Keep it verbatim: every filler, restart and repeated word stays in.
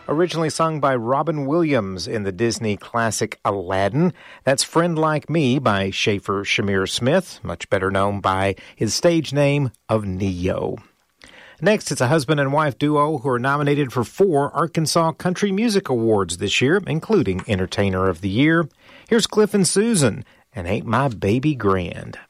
originally sung by Robin Williams in the Disney classic Aladdin. That's Friend Like Me by Schaefer Shamir Smith, much better known by his stage name of Neo. Next, it's a husband and wife duo who are nominated for four Arkansas Country Music Awards this year, including Entertainer of the Year. Here's Cliff and Susan, and Ain't My Baby Grand.